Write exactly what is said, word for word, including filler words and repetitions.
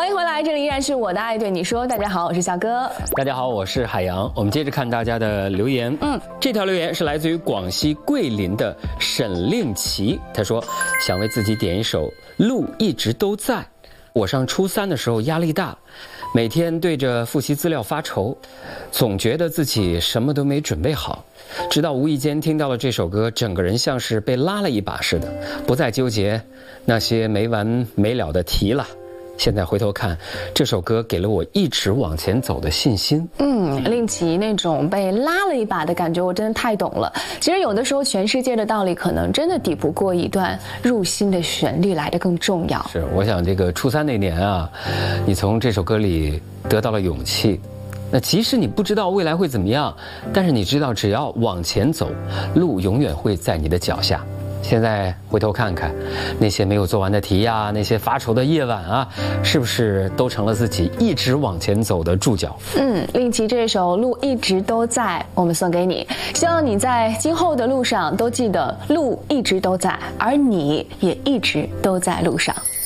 迎回来，这里依然是我的爱对你说。大家好，我是小哥。 大家好，我是海洋。我们接着看大家的留言。嗯，这条留言是来自于广西桂林的沈令奇，他说想为自己点一首《路一直都在》。我上初三的时候压力大，每天对着复习资料发愁，总觉得自己什么都没准备好。直到无意间听到了这首歌，整个人像是被拉了一把似的，不再纠结那些没完没了的题了。现在回头看，这首歌给了我一直往前走的信心。 嗯，令奇那种被拉了一把的感觉，我真的太懂了。其实有的时候，全世界的道理可能真的抵不过一段入心的旋律来的更重要。 是，我想这个初三那年啊，你从这首歌里得到了勇气。那即使你不知道未来会怎么样，但是你知道，只要往前走，路永远会在你的脚下。现在回头看看，那些没有做完的题呀，那些发愁的夜晚啊，是不是都成了自己一直往前走的注脚？ 嗯，令奇这首《路一直都在》，我们送给你，希望你在今后的路上都记得路一直都在，而你也一直都在路上。